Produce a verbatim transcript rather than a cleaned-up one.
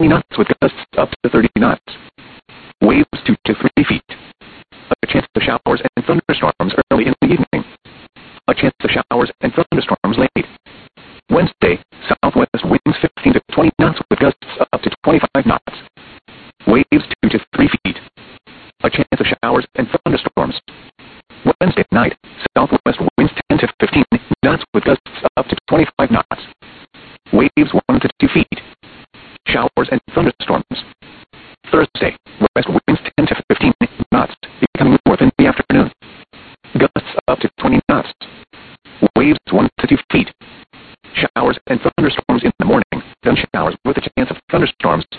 twenty knots with gusts up to thirty knots. Waves two to three feet. A chance of showers and thunderstorms early in the evening. A chance of showers and thunderstorms late. Wednesday, southwest winds fifteen to twenty knots with gusts up to twenty-five knots. Waves two to three feet. A chance of showers and thunderstorms. Wednesday night, southwest winds ten to fifteen knots with gusts up to twenty-five knots. Waves one to two feet. Showers and thunderstorms. Thursday, west winds ten to fifteen knots, becoming north in the afternoon. Gusts up to twenty knots. Waves one to two feet. Showers and thunderstorms in the morning, then showers with a chance of thunderstorms